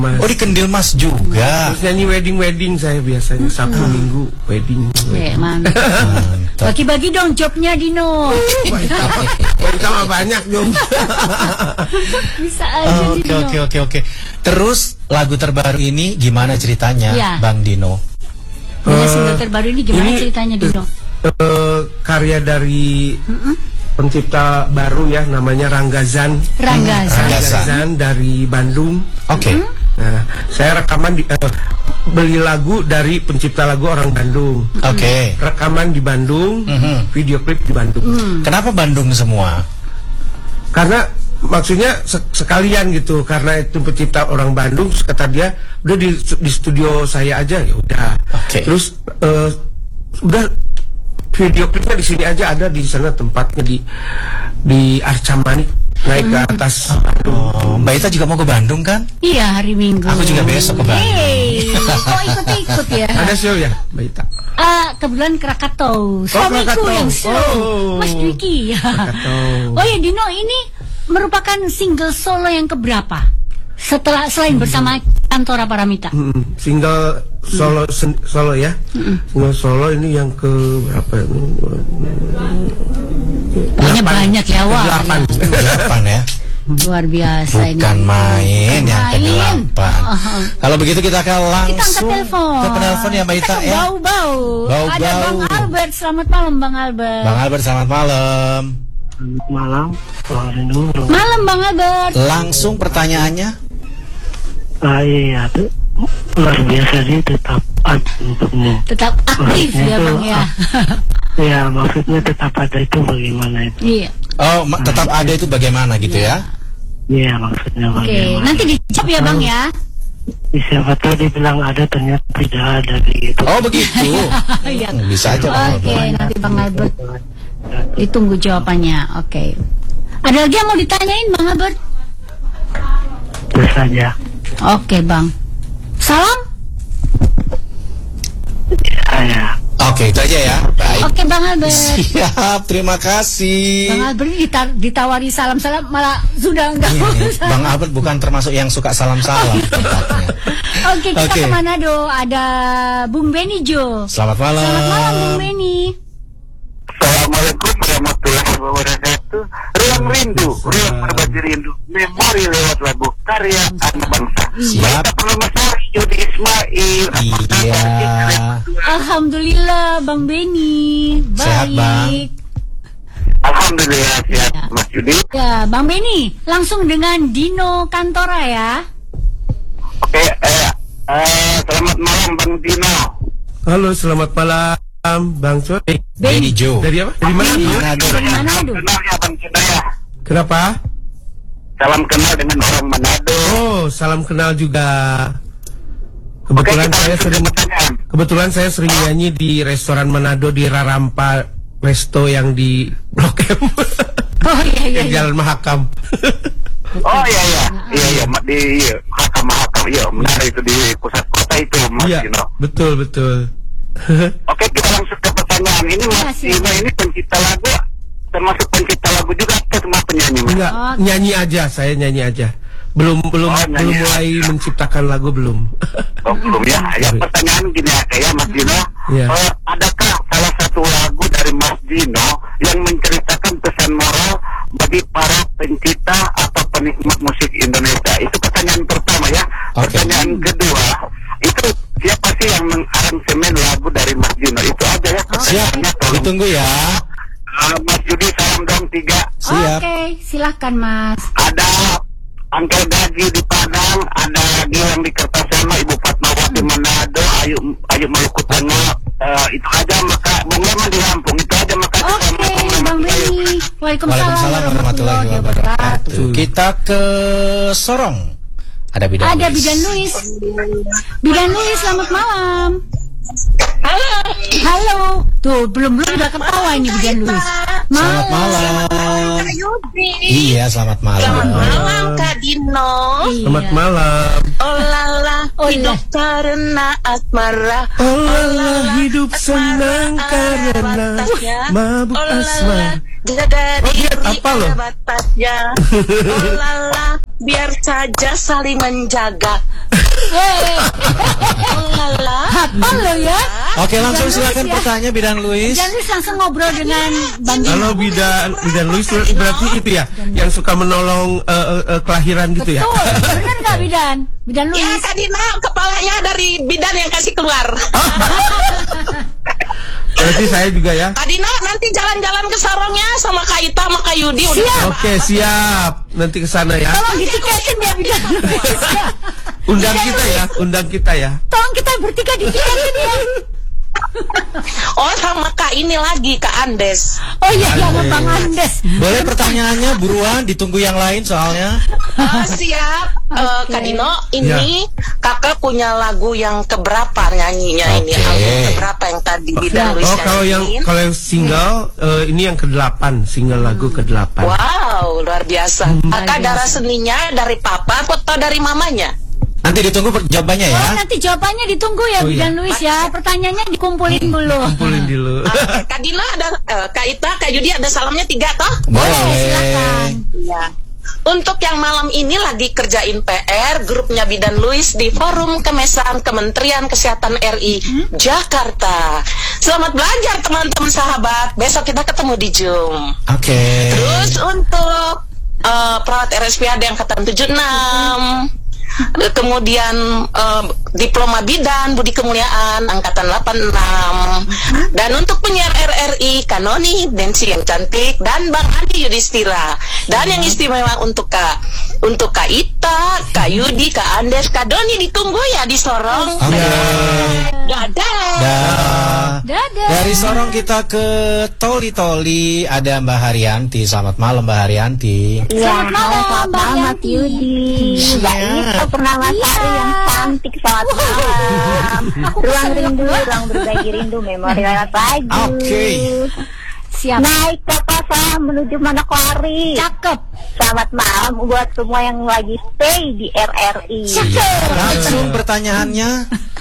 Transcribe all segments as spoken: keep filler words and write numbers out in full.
Mas. Oh, di Kendil Mas juga. Terus nyanyi wedding-wedding saya biasanya Sabtu hmm. Minggu wedding. Ya, mantap. Mantap. Bagi-bagi dong jobnya Dino. Kita mah banyak dong. Bisa aja Oke Dino. oke oke oke. Terus lagu terbaru ini gimana ceritanya, ya. Bang Dino? Punya single terbaru ini gimana ini, ceritanya Dino? Uh, karya dari mm-mm. pencipta baru ya, namanya Ranggazan. Ranggazan. Ranggazan dari Bandung. Oke. Okay. Mm-hmm. Nah, saya rekaman di, uh, beli lagu dari pencipta lagu orang Bandung. Oke. Okay. Rekaman di Bandung, mm-hmm. video klip di Bandung. Mm. Kenapa Bandung semua? Karena maksudnya sekalian gitu, karena itu pencipta orang Bandung, kata dia udah di, di studio saya aja, ya udah. Okay. Terus uh, udah video klipnya di sini aja, ada di sana tempatnya di di Arca Manik, naik ke atas. Oh, Mbak Ita juga mau ke Bandung kan? Iya, hari Minggu. Aku juga besok ke Bandung. Hey, kok ikut-ikut ya? Ada show ya, Mbak Ita? Uh, kebetulan Krakatau, suamiku oh, yang show, oh. Mas Dwiki. Oh ya Dino, ini merupakan single solo yang keberapa? Setelah selain hmm. bersama Kantora Paramita. Hmm, single solo hmm. sen, solo ya. Hmm. Single solo ini yang ke berapa ya? Banyak banyak ya, wah. Delapan, delapan ya. Luar biasa. Bukan ini. Bukan main yang ke delapan. Uh -huh. Kalau begitu kita akan langsung kita angkat telepon. Ke penelpon ya Mbak Ita ya. Bau-bau. Ada Bang Albert. Selamat malam Bang Albert. Bang Albert selamat malam. Malam. Malam Bang Albert. Langsung pertanyaannya. Ah iya, tuh luar biasa sih, tetap untukmu. Tetap aktif maksudnya ya Bang ya. Ya maksudnya tetap ada itu bagaimana itu? Iya. Oh ma tetap nah, ada itu bagaimana gitu ya? Iya maksudnya okay. bagaimana? Oke, nanti dijawab ya Bang ya. Siapa tahu dibilang ada ternyata tidak ada gitu. Oh begitu. Iya. hmm, bisa aja. Oke, okay, nanti Bang Albert ditunggu jawabannya. Oke. Okay. Ada lagi yang mau ditanyain Bang Albert? Itu saja. Oke Bang. Salam. Ya. Oke itu aja ya. Baik. Oke Bang Albert. Siap. Terima kasih. Bang Albert dita ditawari salam-salam malah sudah enggak. Iya, Bang Albert bukan termasuk yang suka salam-salam. Oke kita okay. ke Manado. Ada Bung Beni Jo. Selamat malam. Selamat malam Bung Beni. Assalamualaikum warahmatullahi wabarakatuh. Ruang rindu, ruang berbagi rindu, memori lewat lagu karya anak bangsa. Siap. Permasari Yudi Ismail. Iya. Alhamdulillah Bang Beni. Baik. Sehat Bang. Alhamdulillah sehat ya. Mas Yudi. Ya Bang Beni, langsung dengan Dino Kantora ya. Oke, eh, eh, selamat malam Bang Dino. Halo, selamat malam. Bang Coy, Beni Jo. Dari apa? Dari mana? Manado. Dari Manado. Kenal ya Bang Cendaya. Kenapa? Salam kenal dengan orang Manado. Oh, salam kenal juga. Kebetulan Oke, saya sering pertanyaan. Kebetulan saya sering nyanyi di restoran Manado di Rarampa Resto yang di Blok M. Oh iya iya. Di Jalan Mahakam. Oh iya iya. Iya iya di iya, Mahakam Mahakam iya, benar itu di pusat kota itu Mas Iya, Dino. betul betul. Oke, kita langsung ke pertanyaan ini Mas Dino ini pencipta lagu, termasuk pencipta lagu juga atau cuma penyanyi? Enggak, oh. nyanyi aja, saya nyanyi aja. Belum belum oh, belum mulai aja. menciptakan lagu belum. Oh belum ya. Ya pertanyaan gini aja ya Mas Dino. Ya. Uh, adakah salah satu lagu dari Mas Dino yang menceritakan pesan moral bagi para pencipta atau penikmat musik Indonesia? Itu pertanyaan pertama ya. Okay. Pertanyaan kedua, itu siapa sih yang mengaransemen lagu dari Mas Dino? Itu aja ya. Siap. Ditunggu ya. Uh, Mas Yudi salam dong tiga. Siap. Oke, okay, silahkan Mas. Ada Angkel Gaji di Padang, ada lagi yang di Kertasema, Ibu Fatmawati Manado, Ayu Ayu Maluku Tengah. Uh, itu aja maka Bang Leman di Lampung. Itu aja maka. Oke, okay, Bang Beni. Waalaikumsalam warahmatullahi wabarakatuh. Kita ke Sorong. Ada Bidan Ada Luis. Bidan Luis. Bidan Luis, selamat malam. Halo. Halo. Tuh, belum-belum udah ketawa ini Bidan Luis. Selamat malam. Kak Yudi. Iya, selamat malam. Selamat malam Kak Dino. Iya. Selamat malam. Oh lala, oh, hidup iya. karena asmara. Oh lala, hidup senang karena mabuk asmara. Dari oh, iya, apa loh? batasnya. Oh lala, biar saja saling menjaga. Lala. Hafal lo ya. Oke, langsung Bidan silakan Luis ya. bertanya Bidan Luis. Bidan Luis langsung ngobrol dengan Bang Dino. Kalau bidan bidan Luis berarti itu ya, yang suka menolong eh, eh, eh, kelahiran gitu ya. Betul, benar nggak Bidan? Bidan Ya, Luis. Kak Dina, kepalanya dari bidan yang kasih keluar. Berarti saya juga ya. Kak Dina, nanti jalan-jalan ke Sorongnya sama Kak Ita sama Kak Yudi. Udah Siap. Oke, siap. Nanti ke sana ya. Tolong ditiketin ya Bidan Luis. Ya. Undang kita ya, undang kita ya. Tolong kita bertiga ditiketin ya. Oh, sama Kak ini lagi, Kak Andes. Oh iya, jangan Bang Andes. Boleh pertanyaannya buruan, ditunggu yang lain soalnya. Ah, siap. Eh, Kak Dino, ini kakak punya lagu yang keberapa nyanyinya ini? Oke. Album keberapa yang tadi Bidan Luis Oh, kalau yang nyanyiin? kalau yang single eh, ini yang kedelapan, single lagu kedelapan. Wow, luar biasa. Kakak darah seninya dari papa atau dari mamanya? Nanti ditunggu per- jawabannya ya. Oh, nanti jawabannya ditunggu ya Oh, iya. Bidan Luis ya. Pertanyaannya dikumpulin dulu. Kumpulin dulu. Ah, Kak Dina ada, eh, Kak Ita, Kak Yudi ada salamnya tiga toh? Boleh. Silakan. Iya. Untuk yang malam ini lagi kerjain P R, grupnya Bidan Luis di Forum Kemesan Kementerian Kesehatan R I Jakarta. Selamat belajar teman-teman sahabat. Besok kita ketemu di Zoom. Oke. Terus untuk eh, perawat R S P A D angkatan tujuh puluh enam, eh, kemudian eh, diploma bidan Budi Kemuliaan angkatan delapan puluh enam, dan untuk penyiar R R I Kanoni Densi yang cantik dan Bang Andi Yudhistira, dan yang istimewa untuk Kak untuk Kak Ita, Kak Yudi, Kak Andes, Kak Doni ditunggu ya di Sorong. Oke. Dadah. Dah. Dadah. Dari Sorong kita ke Toli Toli, ada Mbak Haryanti. Selamat malam Mbak Haryanti. Selamat malam, selamat Mbak malam, Mas Yanti. Yudi. Mbak Ita Purnamasari Iya. yang cantik, selamat malam. Aku Ruang kesel rindu, banget. ruang berbagi rindu, memori lewat lagu. Oke. Siap. Naik kapal saya menuju Manokwari. Cakep. Selamat malam buat semua yang lagi stay di R R I. Langsung pertanyaannya.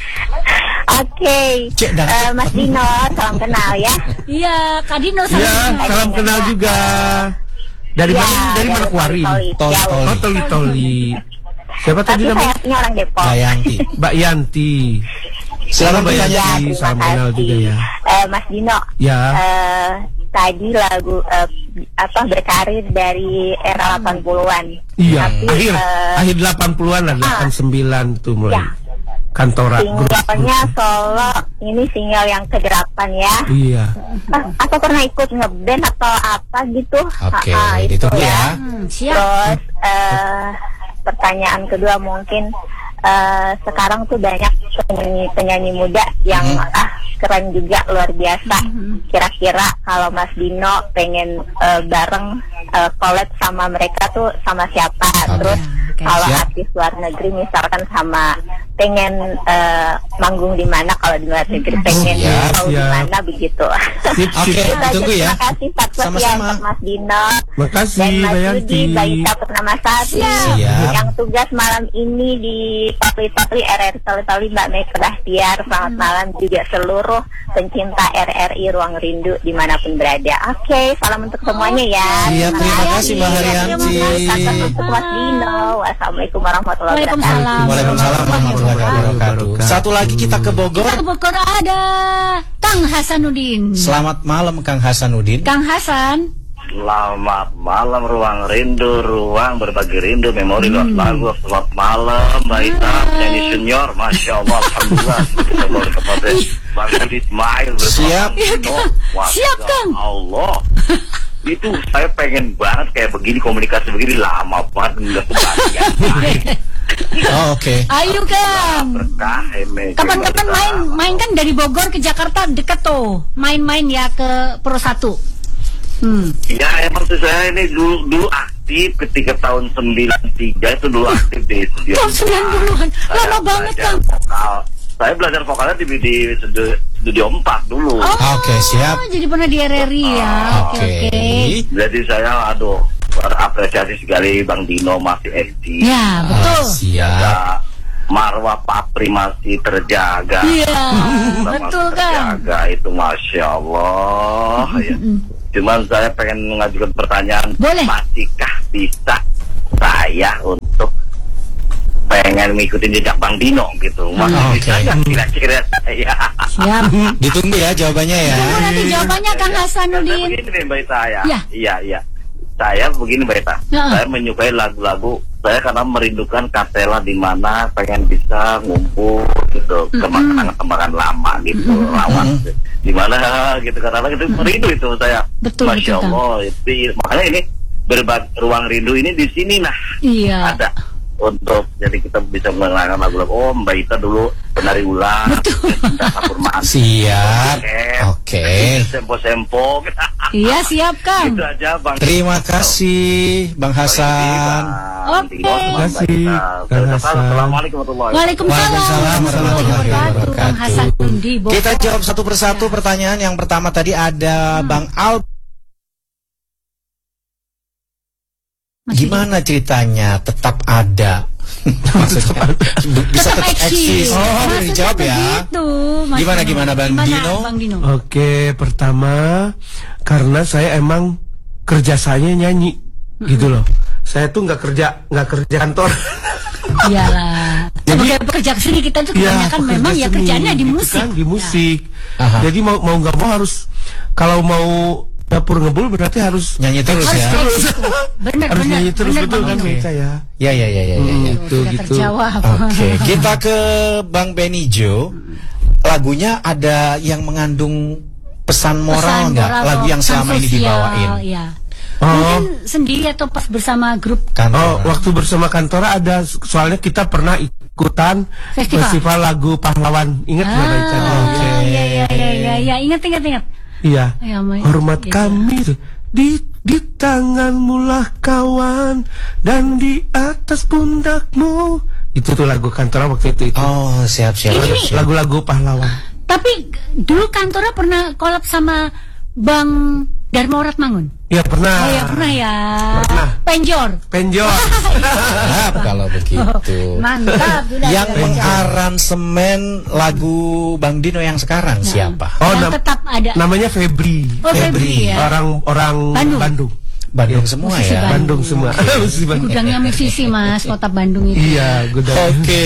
Oke, Cek, dah. Eh, Mas Dino, salam kenal ya. Iya, Kak Dino Ya, salam. salam kenal juga. Dari Ya, mana? Dari Manokwari. Toli, Toli, jauh. Toli. Oh, Toli Toli. Siapa Tapi tadi saya namanya? aslinya orang Depok. Mbak Yanti. Mbak Yanti. Silakan Mbak bertanya. Yanti. terima Salam kenal kasih. juga ya. Eh, Mas Dino, Ya. eh, tadi lagu eh, apa berkarir dari era delapan puluhan. Iya, Tapi, akhir eh, akhir delapan puluhan lah, delapan puluh sembilan tuh mulai. Ya. Kantora grup. singlenya solo ini single yang kedelapan ya. Iya. Ah, aku pernah ikut ngeband atau apa gitu. Oke, Ah, ah, itu ditunggu ya. Hmm, siap. Terus eh, pertanyaan kedua mungkin eh, sekarang tuh banyak penyanyi-penyanyi muda yang ah keren juga, luar biasa. Kira-kira kalau Mas Dino pengen eh, bareng eh, collab sama mereka tuh sama siapa? Oke. Terus Oke, kalau siap. artis luar negeri misalkan sama pengen eh, manggung di mana, kalau di luar negeri pengen Siap, tahu di siap. mana begitu. Sip, Oke, sip. Itu aja, ditunggu ya. Terima kasih Pak Setia Sama-sama. untuk Mas Dino Makasih, dan Mas Mbak Yanti. Yudi, Mbak Ita Purnamasari Siap. yang tugas malam ini di Toli Toli R R I Toli Toli, Mbak Meka Bahtiar. Selamat malam juga seluruh pencinta R R I Ruang Rindu dimanapun berada. Oke, salam untuk semuanya ya. Siap, terima kasih Mbak Haryanti. Salam untuk Mas Dino. Wassalamualaikum warahmatullahi wabarakatuh. Waalaikumsalam. Waalaikumsalam warahmatullahi wabarakatuh. Satu lagi kita ke Bogor. Kita ke Bogor ada Kang Hasanuddin. Selamat malam Kang Hasanuddin. Kang Hasan. Selamat malam Ruang Rindu, ruang berbagi rindu, memori lewat lagu. Selamat malam Mbak Ita, penyanyi senior, Masya Allah, Alhamdulillah. Selamat kepada Bang Budi Ismail bersama Siap. Dino. Wah, Siap, Kang. Allah. Itu saya pengen banget kayak begini, komunikasi begini, lama banget nggak kebagian. Oh, oke. Ayo Kang. Berkah, eme, Kapan-kapan berkah. main main kan dari Bogor ke Jakarta deket tuh. Main-main ya ke Pro satu. Hmm. Ya emang tuh saya ini dulu dulu aktif ketika tahun sembilan puluh tiga itu dulu aktif di studio. Tahun sembilan puluhan. Saya Lama banget, belajar Kang. Vokal. Saya belajar vokalnya di, di studio, studio empat dulu. Oh, Oke, siap. Jadi pernah di R R I ya. Oke Oke. oke. Jadi saya aduh berapresiasi sekali Bang Dino masih aktif. Ya, Ah, betul. siap. Ya, marwah Papri masih terjaga. Iya, Kita betul masih Kang. terjaga itu Masya Allah ya. Cuman saya pengen mengajukan pertanyaan, Boleh. masihkah bisa saya saya untuk pengen ngikutin jejak Bang Dino gitu. Makanya Oke. saya kira-kira saya. Siap. Ditunggu ya jawabannya ya. Tunggu nanti jawabannya Kang Hasanuddin. Begini nih Mbak Ita ya. Ya. Iya, iya. Saya begini Mbak Ita. Ya. Saya menyukai lagu-lagu saya karena merindukan Kasela di mana pengen bisa ngumpul gitu, kembangan-kembangan lama gitu, lawan di mana gitu karena itu merindu itu saya. Betul, Masya betul, Allah. Itu, makanya ini berbagi ruang rindu ini di sini nah. Iya. Ada untuk jadi kita bisa mengenalkan lagu-lagu. Oh Mbak Ita dulu penari ular, Sapur Mahan. Siap. Oke. Sempo-sempo. Iya, siap Kang. Itu aja Bang. Terima kasih Bang Hasan. Oke. Terima kasih, Kang Hasan. Assalamualaikum warahmatullahi wabarakatuh. Waalaikumsalam warahmatullahi wabarakatuh. Kang Hasanuddin Bogor. Kita jawab satu persatu pertanyaan. Yang pertama tadi ada Bang Al. Masih Gimana ceritanya tetap ada? Maksudnya bisa tetap tetap eksis. eksis. Oh, udah Maksudnya dijawab ya. begitu, Mas Gimana, Dino. gimana, Bang Dino? Bang Dino? Oke, pertama karena saya emang kerja saya nyanyi, gitu loh. Saya tuh nggak kerja nggak kerja kantor. Iyalah. Sebagai pekerja seni kita tuh kebanyakan pekerja memang ya seni, kerjanya di gitu musik. kan, di musik. Aha. Jadi mau mau nggak mau harus kalau mau dapur ngebul berarti harus Nyanyi terus Harus ya. eksis. Bener, harus bener, nyanyi terus bener, betul Bang kan Dino. Beta ya. Ya ya ya ya ya. ya. Gitu, Sudah gitu. terjawab. Oke, kita ke Bang Benny Jo. Lagunya ada yang mengandung pesan moral Pesan nggak? moral Lagu atau yang selama pesan ini sosial, dibawain. Ya. Oh. Mungkin sendiri atau pas bersama grup Kan? Oh, waktu bersama Kantora ada soalnya kita pernah ikutan Festival. festival, lagu pahlawan. Ingat nggak Beta? Ah, Oke. iya iya iya iya iya ingat ingat ingat. Iya. Ya, Mai. Hormat Gitu. kami di di tanganmu lah kawan dan di atas pundakmu. Itu tuh lagu Kantora waktu itu itu. Oh, siap siap. Ini siap, nih. siap. Lagu-lagu pahlawan. Tapi dulu Kantora pernah kolab sama Bang Dharma Oratmangun. Ya pernah. Oh ya pernah ya. Pernah. Penjor. Penjor. Siap kalau begitu. Mantap. Sudah, Yang sudah, mengaransemen lagu Bang Dino yang sekarang siapa? Oh, Yang nam- tetap ada. namanya Febri. Oh, Febri ya. Orang orang Bandung. Bandung. Bandung semua Musisi ya. Bandung semua. Musisi Bandung. Gudangnya musisi Mas, kota Bandung itu. Iya, gudang. Oke.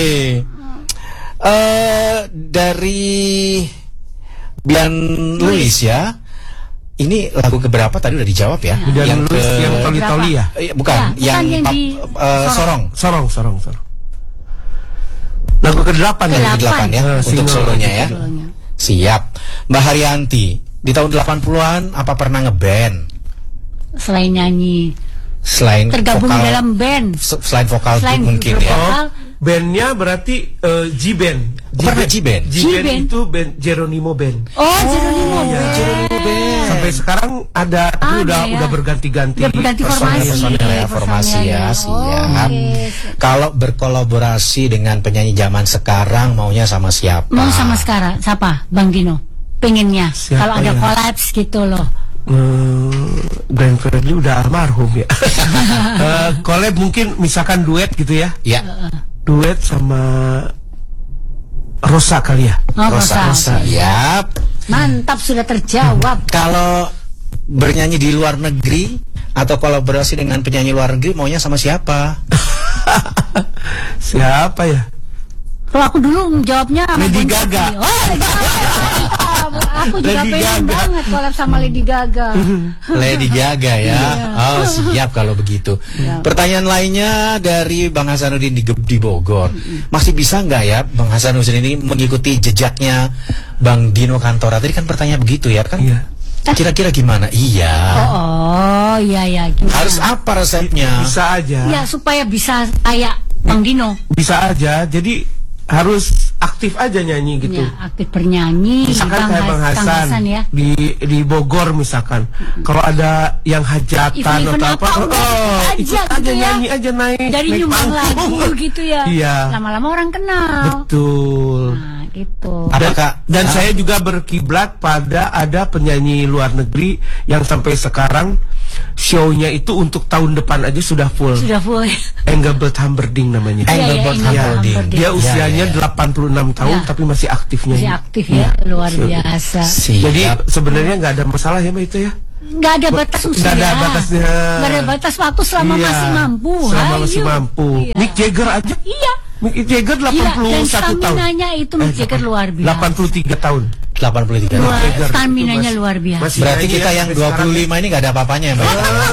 Eh dari Bian Luis ya. Ini lagu keberapa tadi udah dijawab ya? Dan yang Luis ke yang toli-toli ya? Eh, bukan, Ya, yang, bukan yang pap- di eh, Sorong. Sorong, sorong, sorong. Lagu kedelapan ya? Kedelapan. Delapan ya Eh, untuk single. solonya ya. Solonya. Siap. Mbak Haryanti, di tahun delapan puluhan apa pernah ngeband? Selain nyanyi, Selain tergabung vokal, dalam band. se- selain vokal Selain tuh mungkin grup ya. vokal. Bandnya berarti eh, G-Band. Oh, pernah G-Band? G-Band G-Band. itu band Geronimo Band. Oh, Jeronimo iya. Band. Jeronimo Band. Sampai sekarang ada, tapi Ada udah ya. udah berganti-ganti. Udah berganti formasi. Personil ya, formasi ya, Personilnya. siap. Oke. Kalau berkolaborasi dengan penyanyi zaman sekarang maunya sama siapa? Mau sama sekarang siapa? Bang Dino. Pengennya Siapa kalau ada ya? kolaps gitu loh. Hmm, Glenn Fredly udah almarhum ya. Eh, collab mungkin misalkan duet gitu ya. Ya. Duet sama Rosa kali ya. Oh, Rosa, Rosa. siap. Mantap sudah terjawab. Kalau bernyanyi di luar negeri atau kolaborasi dengan penyanyi luar negeri maunya sama siapa? Siapa ya? Kalau aku dulu jawabnya sama Lady Bon Jovi. Gaga. Oh, Lady Gaga. Aku juga Lady pengen Gaga. banget collab sama Lady Gaga. Lady Gaga ya. Iya. Oh, siap kalau begitu. Pertanyaan lainnya dari Bang Hasanuddin di, di Bogor. Masih bisa nggak ya Bang Hasanuddin ini mengikuti jejaknya Bang Dino Kantora? Tadi kan pertanyaan begitu ya kan? Iya. Kira-kira gimana? Iya. Oh, oh, iya ya. Gimana? Harus apa resepnya? Bisa aja. Ya supaya bisa kayak Bang Dino. Bisa aja. Jadi harus aktif aja nyanyi gitu. Ya, aktif bernyanyi. Misalkan kayak Bang Has- Kang Hasan, Hasan ya. di di Bogor misalkan. Kalau ada yang hajatan Event-event atau apa, apa, udah oh, ikut ikut aja aja gitu ya. nyanyi aja naik. Dari naik nyumbang panggung. lagu gitu ya. Iya. Lama-lama orang kenal. Betul. Nah, gitu. Dan, Apakah dan ah, saya juga berkiblat pada ada penyanyi luar negeri yang sampai sekarang show-nya itu untuk tahun depan aja sudah full. Sudah full. Engelbert Humperdinck namanya. Iya, iya, Engelbert Engelbert Humperdinck. Humperdinck. Dia Ya, usianya ya, ya. delapan puluh enam tahun Ya. tapi masih aktif Masih nyanyi. aktif ya, luar biasa. Siap. Jadi sebenarnya nggak ada masalah ya Mbak itu ya. nggak ada batas usia. Nggak ada batasnya. Nggak ada batas waktu selama Iya, masih mampu. Selama Hayu. masih mampu. Iya. Mick Jagger aja. Iya. Mick Jagger delapan puluh Iya, dan satu tahun. staminanya itu Mick Jagger luar biasa. delapan puluh tiga tahun. delapan puluh tiga. Luar, Jagger. staminanya Itu luar biasa. masih Berarti nyanyi kita ya yang sampai dua puluh lima ini nggak ada apa-apanya ya, Mbak?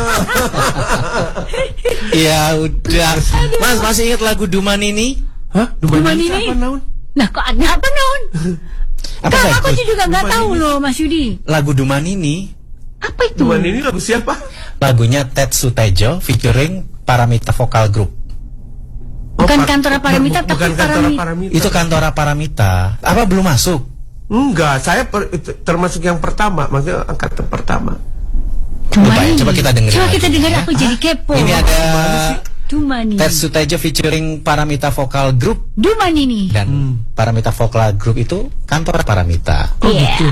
Ya udah. Mas masih ingat lagu Duman ini? Hah? Duman Duman ini? apa, Naun? Nah, kok ada apa non? Apa Kak, Mbak? aku juga nggak tahu loh, Mas Yudi. Lagu Duman ini Apa itu? Duman ini lagu siapa? lagunya Tetsu Tejo featuring Paramita Vocal Group. Bukan Oh, Pak- Kantora Paramita, bu- tapi bukan Kantora Paramita. Paramita. Itu Kantora Paramita. Apa belum masuk? Enggak, saya per- itu termasuk yang pertama, maksudnya angkatan pertama. Duman Coba ya, ini. coba kita dengerin Coba lagi. kita dengar, aku jadi kepo. Ini ada Duman ini. Tetsu Tejo featuring Paramita Vocal Group Duman ini. dan Paramita Vocal Group itu Kantora Paramita. Iya.